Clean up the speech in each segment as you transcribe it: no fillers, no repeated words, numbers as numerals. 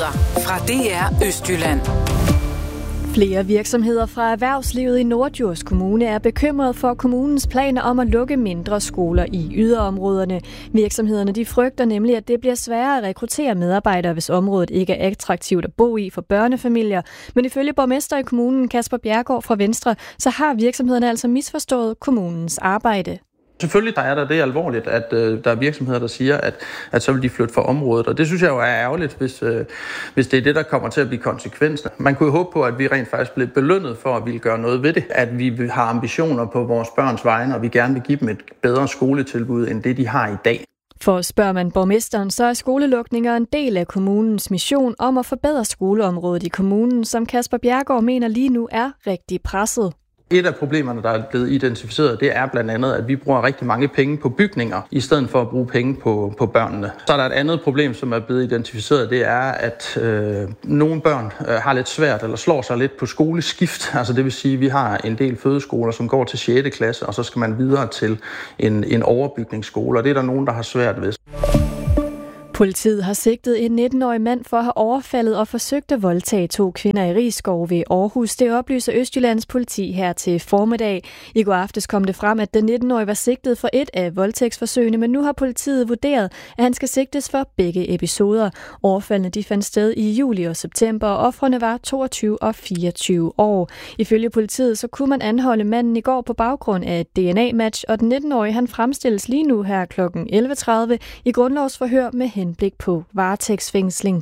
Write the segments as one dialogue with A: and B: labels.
A: Nyheder fra DR Østjylland.
B: Flere virksomheder fra erhvervslivet i Norddjurs Kommune er bekymret for kommunens planer om at lukke mindre skoler i yderområderne. Virksomhederne de frygter nemlig, at det bliver sværere at rekruttere medarbejdere, hvis området ikke er attraktivt at bo i for børnefamilier. Men ifølge borgmester i kommunen, Kasper Bjerregaard fra Venstre, så har virksomhederne altså misforstået kommunens arbejde.
C: Selvfølgelig er det alvorligt, at der er virksomheder, der siger, at så vil de flytte fra området. Og det synes jeg jo er ærgerligt, hvis det er det, der kommer til at blive konsekvensen. Man kunne jo håbe på, at vi rent faktisk blev belønnet for at ville gøre noget ved det. At vi har ambitioner på vores børns vegne, og vi gerne vil give dem et bedre skoletilbud, end det de har i dag.
B: For spørger man borgmesteren, så er skolelukninger en del af kommunens mission om at forbedre skoleområdet i kommunen, som Kasper Bjerregaard mener lige nu er rigtig presset.
C: Et af problemerne, der er blevet identificeret, det er blandt andet, at vi bruger rigtig mange penge på bygninger, i stedet for at bruge penge på børnene. Så er der et andet problem, som er blevet identificeret, det er, at nogle børn har lidt svært eller slår sig lidt på skoleskift. Altså det vil sige, at vi har en del fødeskoler, som går til 6. klasse, og så skal man videre til en overbygningsskole, og det er der nogen, der har svært ved.
B: Politiet har sigtet en 19-årig mand for at have overfaldet og forsøgt at voldtage 2 kvinder i Risskov ved Aarhus. Det oplyser Østjyllands politi her til formiddag. I går aftes kom det frem, at den 19-årige var sigtet for et af voldtægtsforsøgene, men nu har politiet vurderet, at han skal sigtes for begge episoder. Overfaldene de fandt sted i juli og september, og ofrene var 22 og 24 år. Ifølge politiet så kunne man anholde manden i går på baggrund af et DNA-match, og den 19-årige han fremstilles lige nu her kl. 11.30 i grundlovsforhør med henblik på varetægtsfængsling.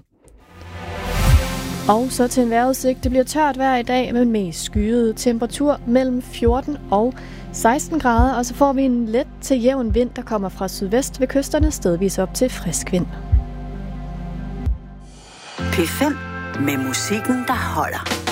B: Og så til en vejrudsigt. Det bliver tørt vejr i dag med mest skyet temperatur mellem 14 og 16 grader, og så får vi en let til jævn vind, der kommer fra sydvest ved kysterne, stedvis op til frisk vind.
A: P5 med musikken, der holder.